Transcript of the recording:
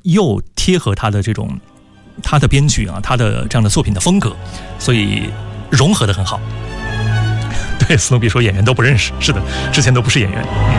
又贴合他的编剧啊，他的这样的作品的风格，所以融合得很好。对，斯努比说演员都不认识，是的，之前都不是演员。